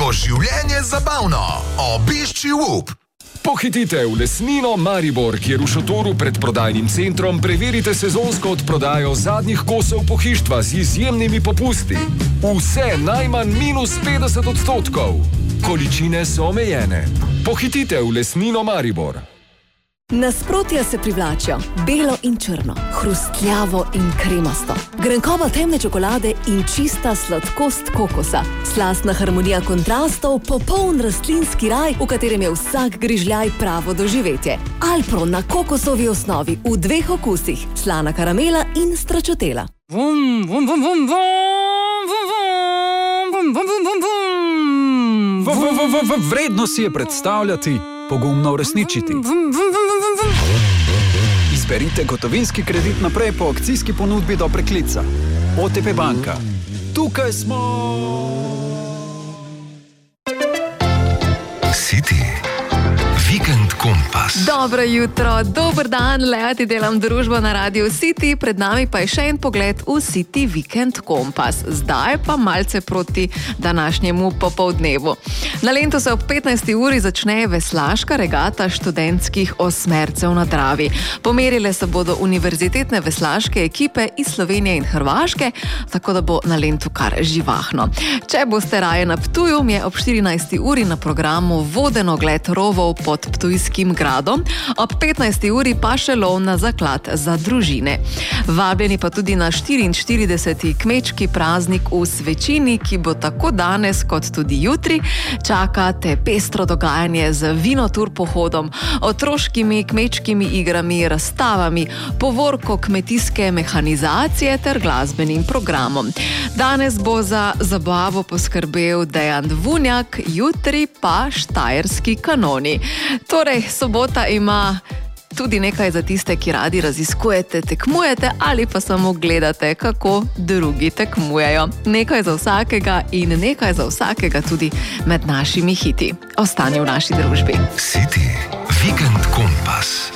bo življenje zabavno. Obišči WOOP. Pohitite v Lesnino Maribor, kjer v šotoru pred prodajnim centrom preverite sezonsko odprodajo zadnjih kosov pohištva z izjemnimi popusti. Vse najmanj -50%. Količine so omejene. Pohitite v Lesnino Maribor. Nasprotja se privlačijo. Belo in črno, hrustljavo in kremasto. Grenkoba temne čokolade in čista sladkost kokosa. Slastna harmonija kontrastov, popoln rastlinski raj, v katerem je vsak grižljaj pravo doživetje. Alpro na kokosovi osnovi v 2 okusih. Slana karamela in stračotela. Vredno si je predstavljati, pogumno uresničiti. Izberite gotovinski kredit naprej po akcijski ponudbi do preklica. OTP banka. Tukaj smo! City Vikend Kompas. Dobro jutro, dober dan, Lea ti delam družbo na Radiu City, pred nami pa je še en pogled v City Vikend Kompas. Zdaj pa malce proti današnjemu popoldnevu. Na Lentu se ob 15. uri začne veslaška regata študentskih osmercev na Dravi. Pomerile se bodo univerzitetne veslaške ekipe iz Slovenije in Hrvaške, tako da bo na Lentu kar živahno. Če boste raje na Ptuju, je ob 14. uri na programu voden ogled rovov pod Ptujskim gradom, ob 15. uri pa še lov na zaklad za družine. Vabljeni pa tudi na 44. kmečki praznik v Svečini, ki bo tako danes kot tudi jutri. Čakate pestro dogajanje z vinotur pohodom, otroškimi kmečkimi igrami, razstavami, povorko kmetijske mehanizacije ter glasbenim programom. Danes bo za zabavo poskrbel Dejan Vunjak, jutri pa štajerski kanoni. Torej, sobota ima tudi nekaj za tiste, ki radi raziskujete, tekmujete ali pa samo gledate, kako drugi tekmujejo. Nekaj za vsakega in nekaj za vsakega tudi med našimi hiti. Ostani v naši družbi. City Vikend Kompas.